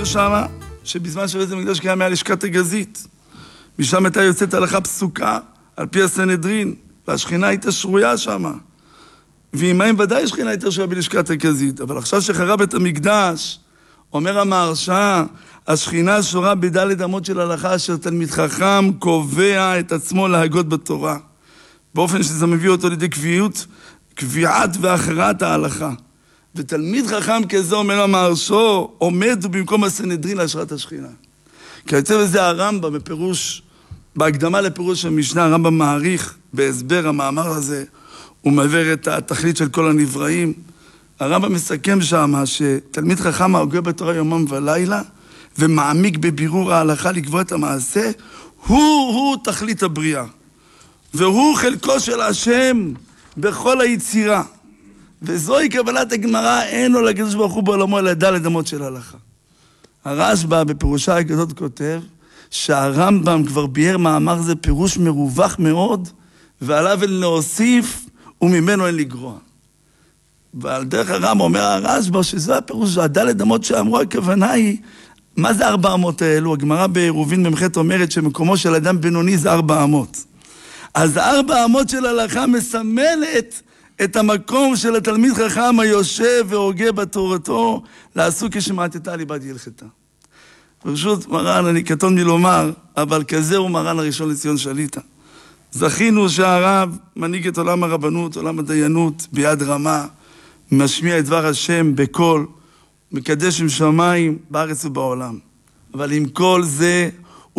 שמה שבזמן שבית המקדש קיים היה לשכת הגזית. משם הייתה יוצאת הלכה פסוקה על פי הסנהדרין, והשכינה הייתה שרויה שמה. ועימהם ודאי שכינה הייתה שרויה בלשכת הגזית. אבל עכשיו שחרב בית המקדש, אומר המהרש"א, השכינה שורה בדלת אמות של הלכה, אשר תלמיד חכם קובע את עצמו להגות בתורה. באופן שזה מביא אותו לידי קביעת והכרעת ההלכה. ותלמיד חכם כזה, אומר המהרש"א, עומד במקום הסנהדרין להשראת השכינה. כי היוצא בזה הרמב"ם בפירוש, בהקדמה לפירוש המשנה, הרמב"ם מעריך בהסבר המאמר הזה, הוא מעביר את התכלית של כל הנבראים. הרמב"ם מסכם שם שתלמיד חכם ההוגה בתורה יומם ולילה, ומעמיק בבירור ההלכה לקבוע את המעשה, הוא תכלית הבריאה. והוא חלקו של השם בכל היצירה. וזוהי קבלת הגמרא, אין לו לקדוש ברוך הוא בעולמו אלא דלת אמות של הלכה. הרשב"א בפירושה הגדול כותב שהרמב"ם כבר ביאר מאמר זה פירוש מרווח מאוד, ועליו אין להוסיף וממנו אין לגרוע. ועל דרך הרמב"ם אומר הרשב"א שזה הפירוש, הדלת אמות שאמרו, הכוונה היא, מה זה 400 האלו? הגמרא בעירובין ממ"ח אומרת שמקומו של אדם בינוני זה 400. אז 400 של הלכה מסמלת את המקום של התלמיד חכם היושב והוגה בתורתו, לעשו כשמעטתה ליבד הלכתה. ברשות מרן, אני קטון מלומר, אבל כזה הוא מרן הראשון לציון שליט"א. זכינו שהרב מנהיג את עולם הרבנות, עולם הדיינות, ביד רמה, משמיע את דבר השם בקול, מקדש עם שמיים בארץ ובעולם. אבל עם כל זה